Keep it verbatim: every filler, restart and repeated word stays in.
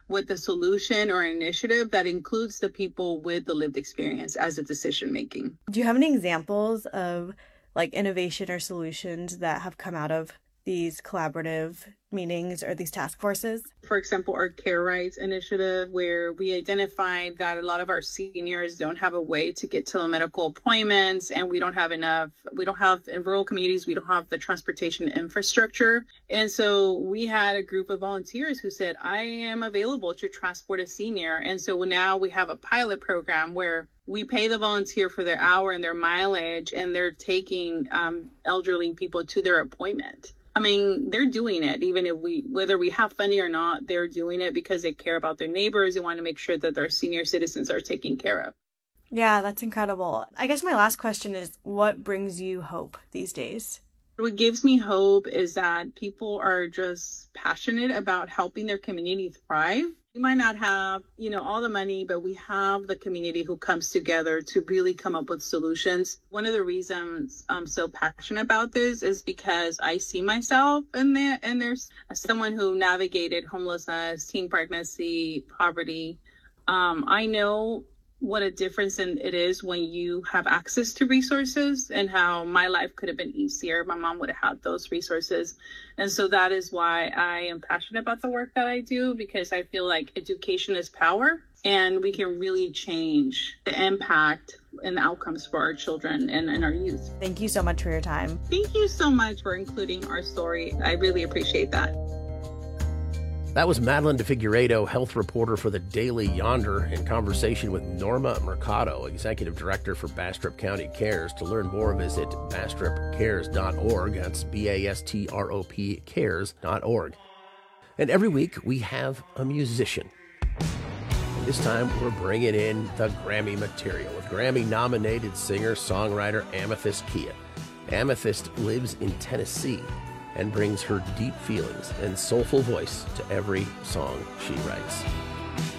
with a solution or an initiative that includes the people with the lived experience as a decision making. Do you have any examples of like innovation or solutions that have come out of these collaborative meetings or these task forces? For example, our Care Rights initiative, where we identified that a lot of our seniors don't have a way to get telemedical appointments, and we don't have enough, we don't have, in rural communities, we don't have the transportation infrastructure. And so we had a group of volunteers who said, I am available to transport a senior. And so now we have a pilot program where we pay the volunteer for their hour and their mileage, and they're taking um, elderly people to their appointment. I mean, they're doing it, even if we, whether we have funding or not, they're doing it because they care about their neighbors and want to make sure that their senior citizens are taken care of. Yeah, that's incredible. I guess my last question is, what brings you hope these days? What gives me hope is that people are just passionate about helping their community thrive. We might not have, you know, all the money, but we have the community who comes together to really come up with solutions. One of the reasons I'm so passionate about this is because I see myself in there, and there's someone who navigated homelessness, teen pregnancy, poverty. Um, I know what a difference in it is when you have access to resources, and how my life could have been easier. My mom would have had those resources. And so that is why I am passionate about the work that I do, because I feel like education is power, and we can really change the impact and the outcomes for our children and, and our youth. Thank you so much for your time. Thank you so much for including our story. I really appreciate that. That was Madeline DeFigueiredo, health reporter for the Daily Yonder, in conversation with Norma Mercado, executive director for Bastrop County Cares. To learn more, visit bastrop cares dot org. That's B A S T R O P cares dot org. And every week we have a musician. And this time we're bringing in the Grammy material with Grammy-nominated singer-songwriter Amethyst Kia. Amethyst lives in Tennessee and brings her deep feelings and soulful voice to every song she writes.